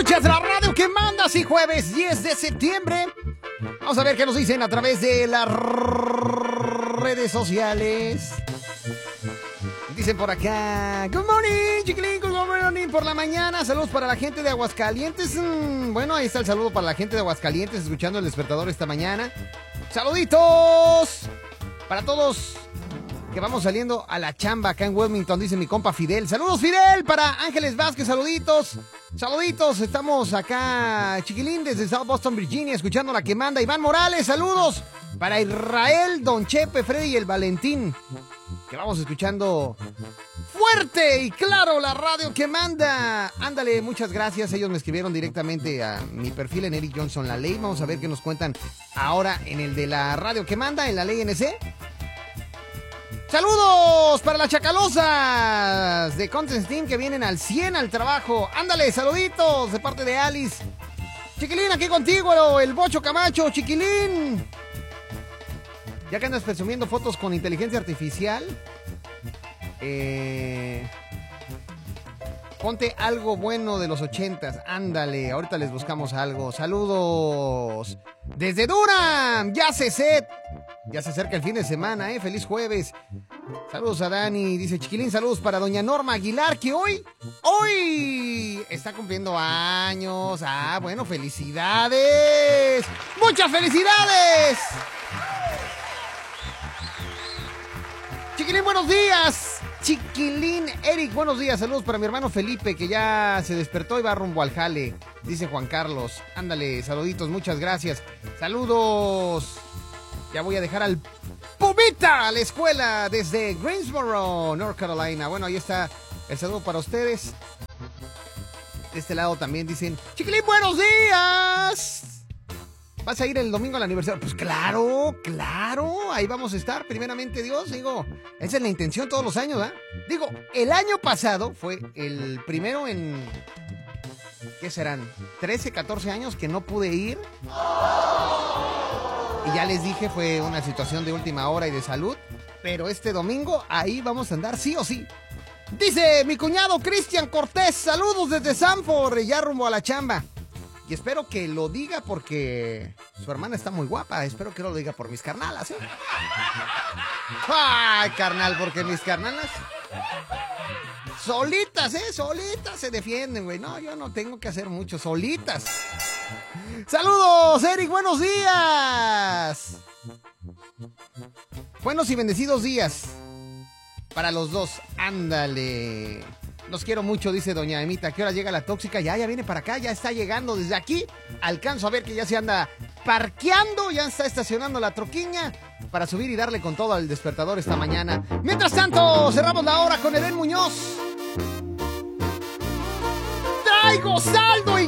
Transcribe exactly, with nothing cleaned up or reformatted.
Escuchas la radio que manda, sí, jueves diez de septiembre. Vamos a ver qué nos dicen a través de las redes sociales. Dicen por acá: Good morning, chiquilín, good morning por la mañana. Saludos para la gente de Aguascalientes. Mm, bueno, ahí está el saludo para la gente de Aguascalientes escuchando el despertador esta mañana. Saluditos para todos que vamos saliendo a la chamba acá en Wilmington, dice mi compa Fidel. Saludos, Fidel, para Ángeles Vázquez, saluditos. Saluditos, estamos acá, chiquilín, desde South Boston, Virginia, escuchando la que manda. Iván Morales, saludos para Israel, Don Chepe, Freddy y el Valentín, que vamos escuchando fuerte y claro la radio que manda. Ándale, muchas gracias. Ellos me escribieron directamente a mi perfil en Eric Johnson La Ley. Vamos a ver qué nos cuentan ahora en el de la radio que manda, en La Ley N C. Saludos para las chacalosas de Constantine que vienen al cien al trabajo. Ándale, saluditos de parte de Alice. Chiquilín, aquí contigo, el Bocho Camacho, chiquilín. Ya que andas presumiendo fotos con inteligencia artificial, eh, ponte algo bueno de los ochentas. Ándale, ahorita les buscamos algo. Saludos desde Durham. Ya se set. Ya se acerca el fin de semana, ¿eh? Feliz jueves. Saludos a Dani. Dice, chiquilín, saludos para doña Norma Aguilar, que hoy, hoy está cumpliendo años. Ah, bueno, felicidades. ¡Muchas felicidades! Chiquilín, buenos días. Chiquilín, Eric, buenos días. Saludos para mi hermano Felipe, que ya se despertó y va rumbo al jale, dice Juan Carlos. Ándale, saluditos, muchas gracias. Saludos. Ya voy a dejar al Pumita a la escuela desde Greensboro, North Carolina. Bueno, ahí está el saludo para ustedes. De este lado también dicen, chiquilín, buenos días. ¿Vas a ir el domingo al aniversario? Pues claro, claro, ahí vamos a estar, primeramente Dios, digo, esa es la intención todos los años, ¿ah? ¿eh? Digo, el año pasado fue el primero en, ¿qué serán? trece, catorce años que no pude ir. Y ya les dije, fue una situación de última hora y de salud, pero este domingo ahí vamos a andar sí o sí. Dice mi cuñado Cristian Cortés, saludos desde Sanford, ya rumbo a la chamba. Y espero que lo diga porque su hermana está muy guapa. Espero que no lo diga por mis carnalas, ¿eh? Ay, carnal, porque mis carnalas solitas, ¿eh? Solitas se defienden, güey. No, yo no tengo que hacer mucho, solitas. Saludos, Eric, buenos días. Buenos y bendecidos días para los dos. Ándale. Los quiero mucho, dice doña Emita. ¿A qué hora llega la tóxica? Ya, ya viene para acá, ya está llegando desde aquí. Alcanzo a ver que ya se anda parqueando, ya está estacionando la troquiña para subir y darle con todo al despertador esta mañana. Mientras tanto, cerramos la hora con Edén Muñoz. Traigo saldo y